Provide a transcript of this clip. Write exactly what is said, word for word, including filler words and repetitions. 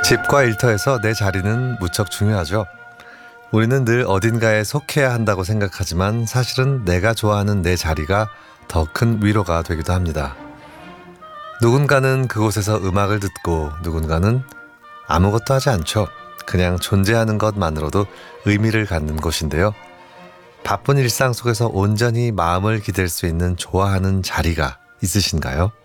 집과 일터에서 내 자리는 무척 중요하죠. 우리는 늘 어딘가에 속해야 한다고 생각하지만 사실은 내가 좋아하는 내 자리가 더 큰 위로가 되기도 합니다. 누군가는 그곳에서 음악을 듣고 누군가는 아무것도 하지 않죠. 그냥 존재하는 것만으로도 의미를 갖는 곳인데요. 바쁜 일상 속에서 온전히 마음을 기댈 수 있는 좋아하는 자리가 있으신가요?